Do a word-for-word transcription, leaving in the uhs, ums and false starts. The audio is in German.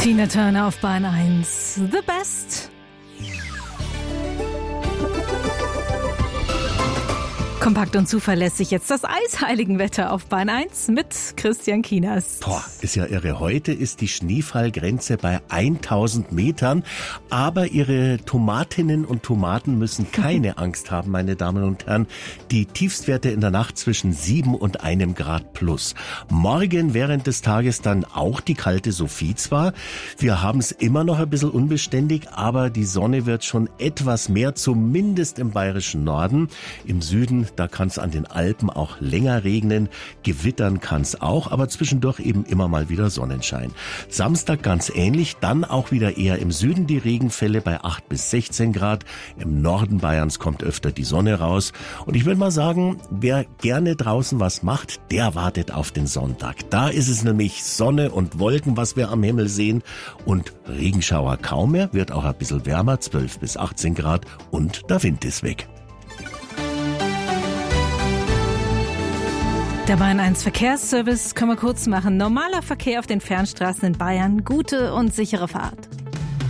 Tina Turner auf Bahn eins. The Best. Kompakt und zuverlässig jetzt das Eisheiligenwetter auf Bahn eins mit Christian Kienast. Boah, ist ja irre. Heute ist die Schneefallgrenze bei tausend Metern. Aber Ihre Tomatinnen und Tomaten müssen keine Angst haben, meine Damen und Herren. Die Tiefstwerte in der Nacht zwischen sieben und einem Grad plus. Morgen während des Tages dann auch die kalte Sophie zwar. Wir haben es immer noch ein bisschen unbeständig, aber die Sonne wird schon etwas mehr, zumindest im bayerischen Norden. Im Süden, da kann es an den Alpen auch länger regnen, gewittern kann es auch, aber zwischendurch eben immer mal wieder Sonnenschein. Samstag ganz ähnlich, dann auch wieder eher im Süden die Regenfälle bei acht bis sechzehn Grad. Im Norden Bayerns kommt öfter die Sonne raus. Und ich würde mal sagen, wer gerne draußen was macht, der wartet auf den Sonntag. Da ist es nämlich Sonne und Wolken, was wir am Himmel sehen. Und Regenschauer kaum mehr, wird auch ein bisschen wärmer, zwölf bis achtzehn Grad und der Wind ist weg. Der Bahn eins Verkehrsservice können wir kurz machen. Normaler Verkehr auf den Fernstraßen in Bayern. Gute und sichere Fahrt.